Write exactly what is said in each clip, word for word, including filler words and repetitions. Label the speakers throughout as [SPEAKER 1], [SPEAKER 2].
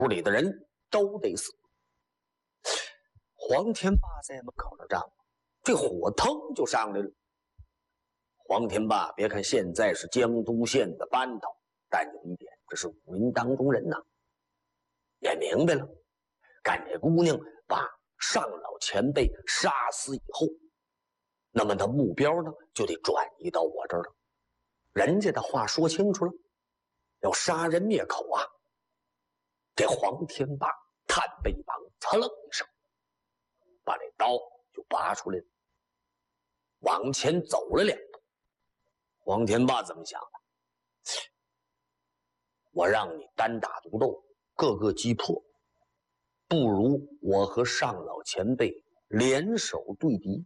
[SPEAKER 1] 屋里的人都得死。黄天霸在门口那站，这火腾就上来了。黄天霸别看现在是江都县的班头，但有一点，这是武林当中人呐，也明白了，干这姑娘把上老前辈杀死以后，那么他目标呢就得转移到我这儿了。人家的话说清楚了，要杀人灭口啊！这黄天霸探背膀，噌楞一声，把这刀就拔出来了，往前走了两步。黄天霸怎么想的？我让你单打独斗，各个击破，不如我和上老前辈联手对敌，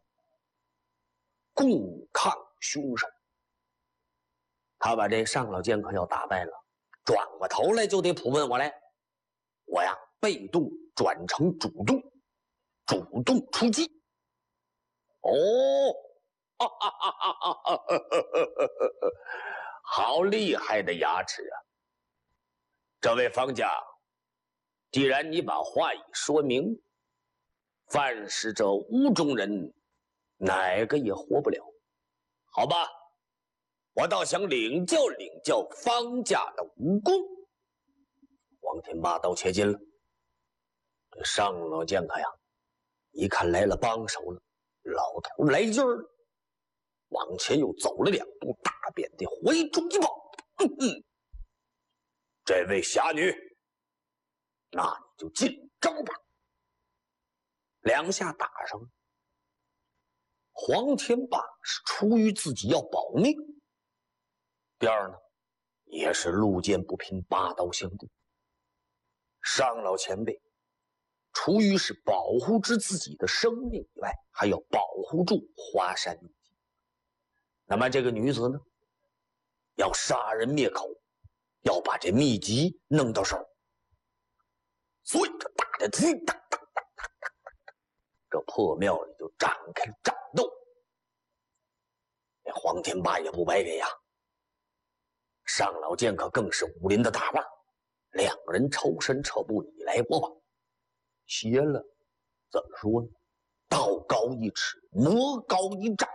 [SPEAKER 1] 共抗凶手。他把这上老剑客要打败了，转过头来就得普问我来。我呀，被动转成主动，主动出击。哦，哈哈哈哈哈哈哈哈！好厉害的牙齿啊！这位方家，既然你把话已说明，凡是这屋中人，哪个也活不了。好吧，我倒想领教领教方家的武功。黄天霸刀切筋了，这上老剑客呀，一看来了帮手了，老头来劲儿了，往前又走了两步，大鞭的回中一抱，嗯嗯，这位侠女，那你就进招吧。两下打上了。黄天霸是出于自己要保命，第二呢，也是路见不平，拔刀相助。上老前辈除于是保护之自己的生命以外，还要保护住华山秘籍。那么这个女子呢，要杀人灭口，要把这秘籍弄到手，所以这打的滴当当当当当，这破庙里就展开了战斗。这黄天霸也不白给呀，上老剑客更是武林的大腕，两个人抽身撤步，你来我往，歇了，怎么说呢？道高一尺，魔高一丈。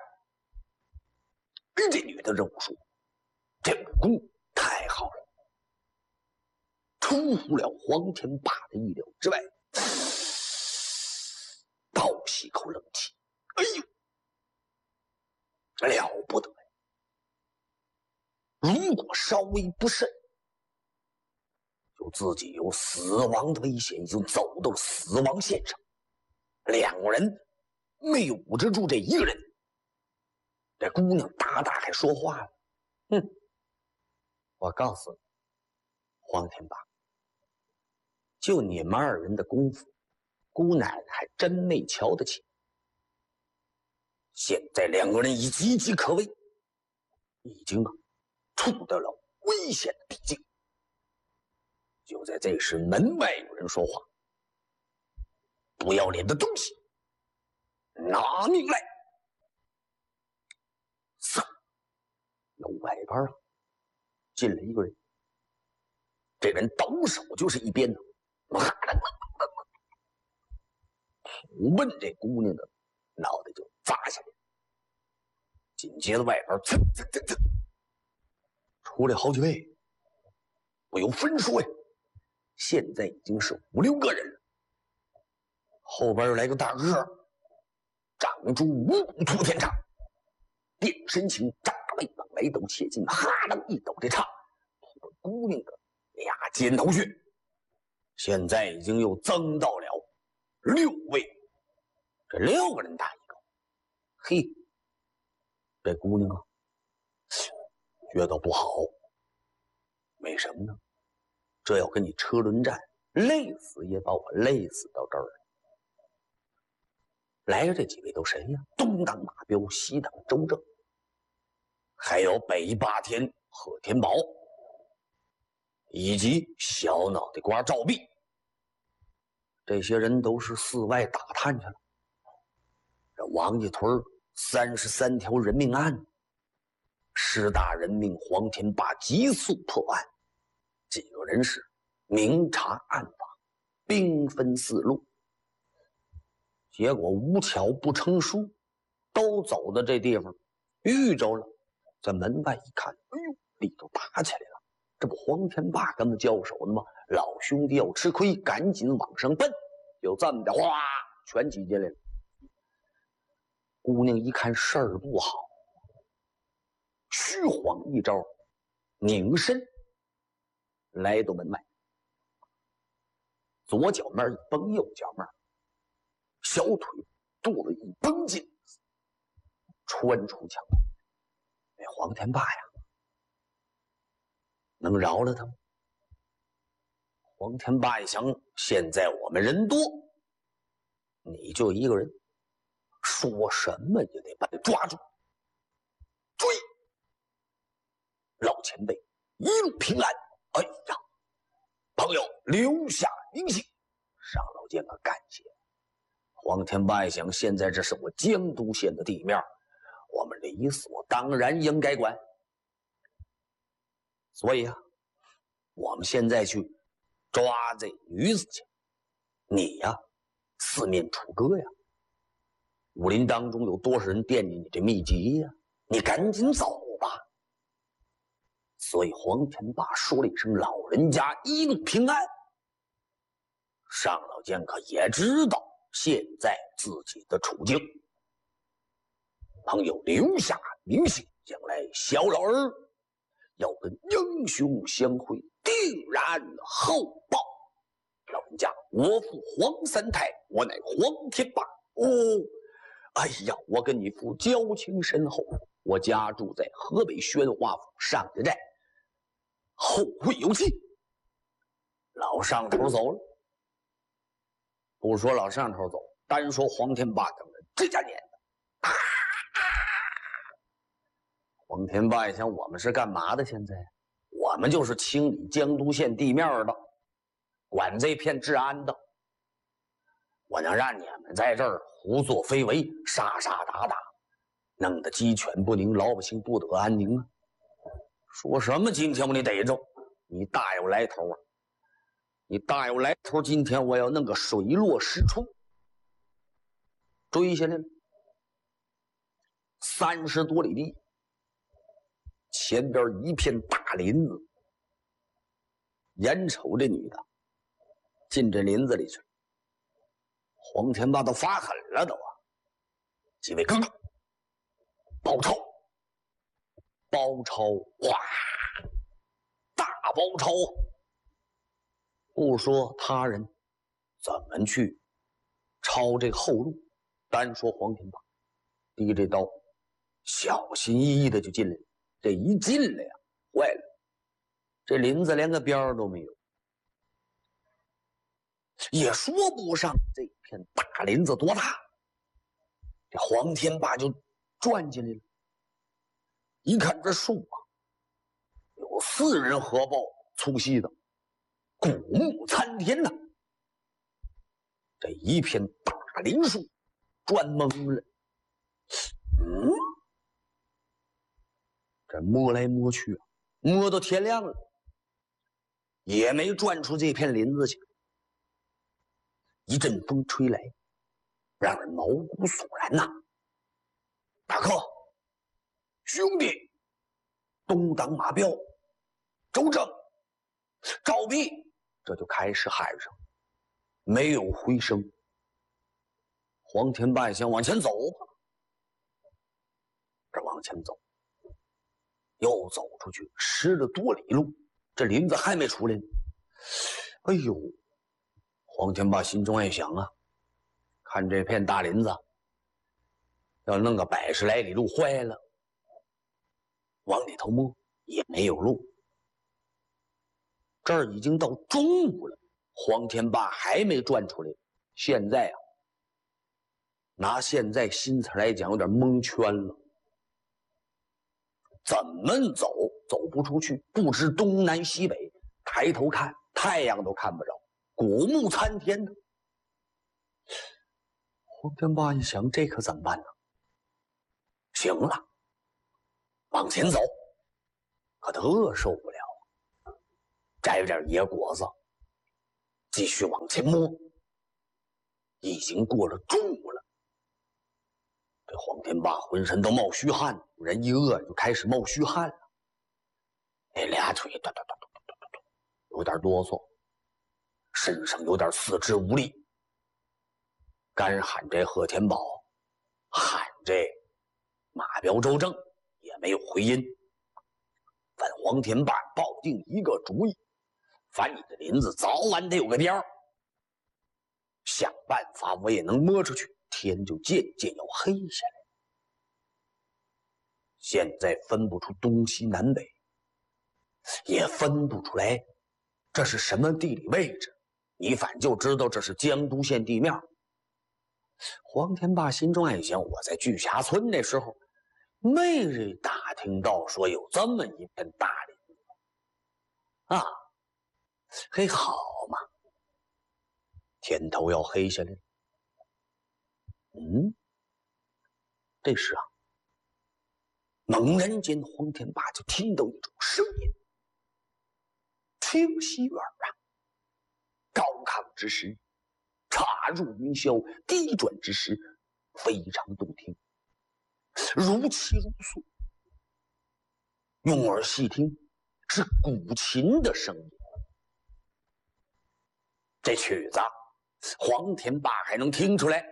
[SPEAKER 1] 这女的这武术，这武功太好了，出乎了黄天霸的意料之外。倒吸口冷气，哎呦，了不得！如果稍微不慎，就自己有死亡的危险，已经走到了死亡线上。两个人没捂着住这一个人，这姑娘大大还说话了：“哼，我告诉你，黄天霸，就你们二人的功夫，姑奶奶还真没瞧得起。现在两个人已岌岌可危，已经啊触到了危险的逼近。”就在这时，门外有人说话：“不要脸的东西，拿命来！”嗖，楼外边啊进来一个人，这人抖手就是一鞭子，普奔这姑娘的脑袋就砸下来。紧接着外边噌噌噌噌出来好几位，不由分说呀，现在已经是五六个人了。后边又来个大个，长出五谷秃天叉，变身形，扎背膀来抖切近，哈楞一抖这叉，吐了姑娘的俩肩头穴。现在已经又增到了六位，这六个人打一个。嘿，这姑娘啊，觉得不好。为什么呢？这要跟你车轮战，累死也把我累死到这儿了。来的这几位都谁呀？东当马彪，西当周正，还有北霸天贺天宝，以及小脑袋瓜赵壁。这些人都是寺外打探去了。这王家屯三十三条人命案，师大人命黄天霸急速破案，几个人是明察暗访， 兵分四路。结果无巧不成书，都走到这地方遇着了。在门外一看，哎呦，里头打起来了，这不黄天霸跟他交手呢吗？老兄弟要吃亏，赶紧往上奔，就这么的哗全挤进来了。姑娘一看事儿不好，虚晃一招，拧身来到门外，左脚面一绷，右脚面小腿肚子一绷紧，穿出墙来。那黄天霸呀，能饶了他吗？黄天霸一想，现在我们人多，你就一个人，说什么也得把你抓住，追！老前辈一路平安。哎呀，朋友留下名姓，上老剑客感谢。黄天霸一想，现在这是我江都县的地面，我们理所当然应该管。所以啊，我们现在去抓这女子去。你呀，四面楚歌呀，武林当中有多少人惦记你这秘籍呀？你赶紧走吧。所以黄天霸说了一声老人家一路平安。上老剑客也知道现在自己的处境，朋友留下名姓，将来小老儿要跟英雄相会，定然厚报。老人家，我父黄三太，我乃黄天霸。哦，哎呀，我跟你父交情深厚，我家住在河北宣化府上家寨，后会有期。老上头走了，不说老上头走，单说黄天霸等人，这家撵的。啊！黄天霸一想，我们是干嘛的？现在我们就是清理江都县地面的，管这片治安的。我能让你们在这儿胡作非为，杀杀打打，弄得鸡犬不宁，老百姓不得安宁啊！说什么今天我得逮着你，大有来头啊！你大有来头，今天我要弄个水落石出。追下来了三十多里地，前边一片大林子，眼瞅这女的进这林子里去，黄天霸都发狠了都啊！几位哥哥，包抄，包抄，哇，大包抄！不说他人怎么去抄这个后路，单说黄天霸提这刀，小心翼翼的就进来了。这一进来呀，坏了，这林子连个边儿都没有，也说不上这片大林子多大。这黄天霸就转进来了，一看这树啊，有四人合抱粗细的，古木参天呐。这一片大林树转懵了，嗯，这摸来摸去啊，摸到天亮了，也没转出这片林子去。一阵风吹来，让人毛骨悚然呐！大哥，兄弟，东挡马彪，周正，赵弼，这就开始喊上，没有回声。黄天霸想往前走吧，这往前走，又走出去十了多里路，这林子还没出来呢。哎呦！黄天霸心中爱想啊，看这片大林子，要弄个百十来里路坏了，往里头摸也没有路。这儿已经到中午了，黄天霸还没转出来。现在啊，拿现在新词来讲，有点蒙圈了。怎么走走不出去，不知东南西北，抬头看太阳都看不着。古木参天的，黄天霸一想，这可怎么办呢？行了，往前走，可他饿受不了，摘点野果子， 继续往前摸，已经过了中午了。这黄天霸浑身都冒虚汗，人一饿就开始冒虚汗了。那俩腿咚咚咚咚咚咚咚，有点哆嗦，身上有点四肢无力，干喊这贺天宝，喊这马彪周正也没有回音。反黄天霸抱定一个主意，反你的林子早晚得有个边儿，想办法我也能摸出去。天就渐渐要黑下来，现在分不出东西南北，也分不出来这是什么地理位置，你反就知道这是江都县地面。黄天霸心中暗想，我在巨峡村那时候没人打听到说有这么一片大林子啊，嘿，好嘛，天头要黑下来了。嗯，这时啊，猛然间黄天霸就听到一种声音，清晰远啊，高亢之时，插入云霄，低转之时，非常动听，如泣如诉。用耳细听，是古琴的声音。这曲子黄天霸还能听出来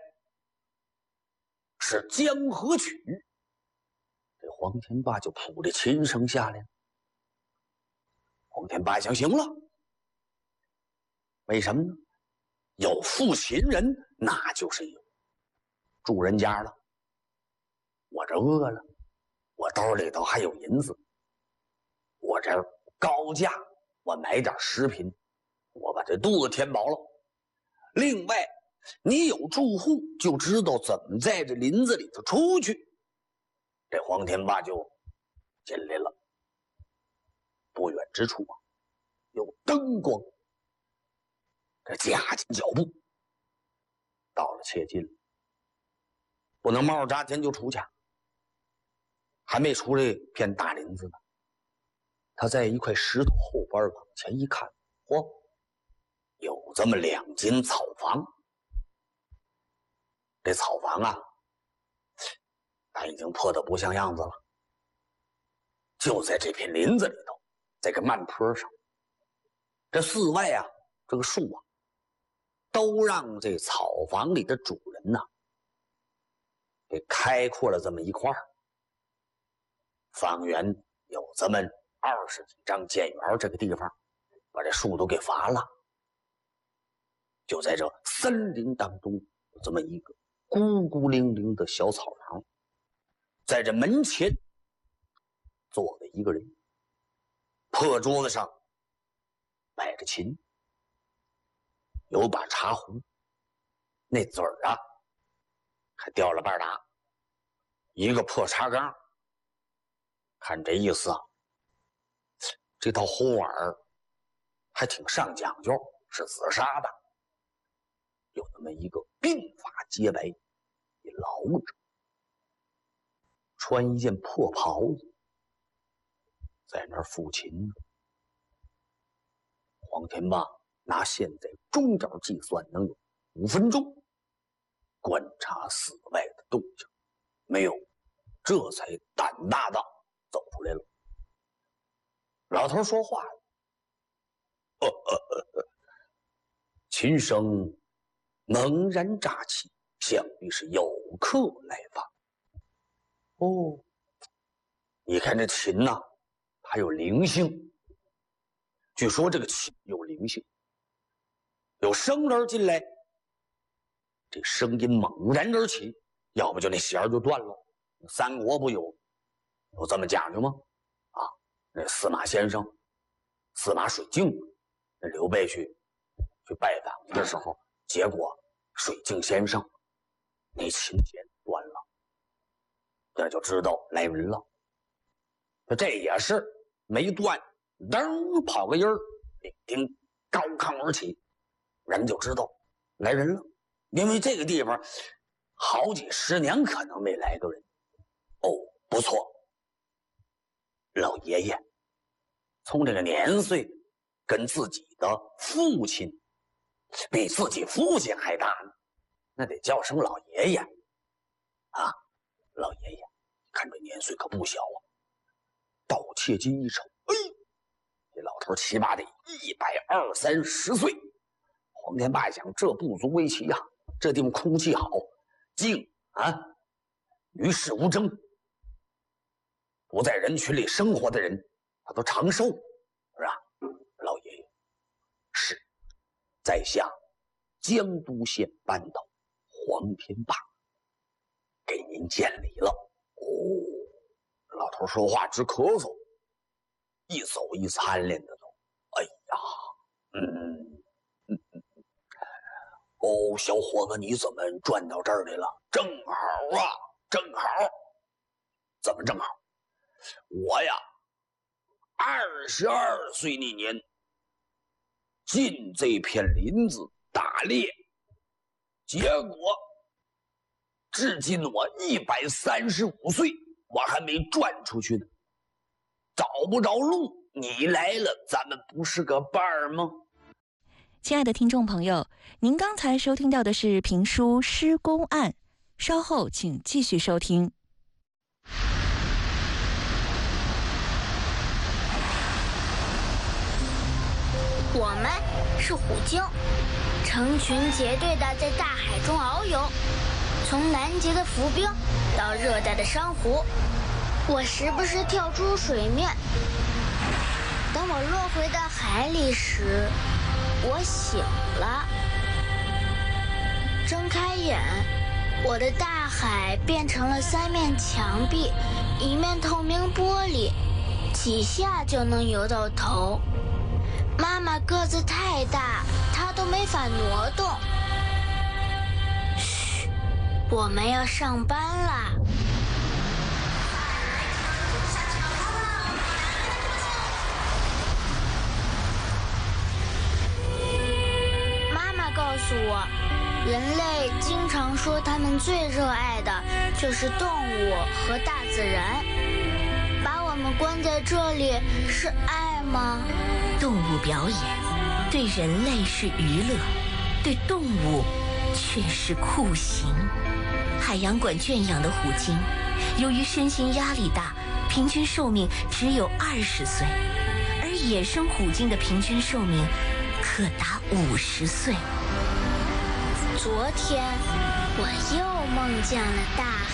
[SPEAKER 1] 是江河曲。这黄天霸就扑着琴声下来了。黄天霸想，行了，为什么呢？有负琴人，那就是有住人家了。我这饿了，我兜里头还有银子，我这高价我买点食品，我把这肚子填饱了。另外你有住户，就知道怎么在这林子里头出去。这黄天霸就进来了。不远之处啊，有灯光，这加紧脚步，到了切近了，不能冒着扎天就出去，还没出来片大林子呢。他在一块石头后边往前一看，嚯，有这么两间草房。这草房啊，它已经破得不像样子了，就在这片林子里头，在个慢坡上。这四外啊，这个树啊，都让这草房里的主人呐、啊，给开阔了这么一块儿。方圆有这么二十几张建园，这个地方把这树都给伐了。就在这森林当中，有这么一个孤孤零零的小草堂，在这门前坐了一个人，破桌子上摆着琴，有把茶壶，那嘴儿啊还掉了半打，一个破茶缸。看这意思啊，这套红碗还挺上讲究，是紫砂的，有那么一个鬓发洁白一老者，穿一件破袍子，在那儿抚琴呢。黄天霸拿现在钟点计算，能有五分钟观察寺外的动静，没有，这才胆大的走出来了。老头说话了：“呵呵呵呵，琴声猛然乍起，想必是有客来访。哦，你看这琴呐、啊，它有灵性。据说这个琴有灵性，有声人进来，这声音猛然而起，要不就那弦就断了。三国不有有这么讲究吗？啊，那司马先生，司马水镜，那刘备去去拜访的时候，结果水镜先生那琴弦断了，这就知道来人了。这也是没断，噔跑个音儿，叮叮高亢而起，人就知道来人了。因为这个地方好几十年可能没来个人。哦，不错，老爷爷从这个年岁跟自己的父亲比自己父亲还大呢，那得叫声老爷爷啊！老爷爷，看这年岁可不小啊！盗窃金一瞅，哎，这老头起码得一百二三十岁。黄天霸想，这不足为奇呀、啊，这地方空气好，静啊，与世无争，不在人群里生活的人，他都长寿，是吧？老爷爷，是。在下江都县班头黄天霸，给您见礼了。哦，老头说话直咳嗽，一走一参连的走。哎呀，嗯嗯嗯，哦，小伙子，你怎么转到这儿来了？正好啊，正好。怎么正好？我呀，二十二岁那年。进这片林子打猎，结果至今我一百三十五岁，我还没转出去呢，找不着路。你来了，咱们不是个伴儿吗？
[SPEAKER 2] 亲爱的听众朋友，您刚才收听到的是评书《施公案》，稍后请继续收听。
[SPEAKER 3] 我们是虎鲸，成群结队的在大海中遨游，从南极的浮冰到热带的珊瑚，我时不时跳出水面。当我落回到海里时，我醒了。睁开眼，我的大海变成了三面墙壁，一面透明玻璃，几下就能游到头。妈妈个子太大，她都没法挪动。嘘，我们要上班啦。妈妈告诉我，人类经常说他们最热爱的就是动物和大自然。把我们关在这里是爱吗？
[SPEAKER 4] 动物表演对人类是娱乐，对动物却是酷刑。海洋馆圈养的虎鲸，由于身心压力大，平均寿命只有二十岁，而野生虎鲸的平均寿命可达五十岁。
[SPEAKER 3] 昨天我又梦见了大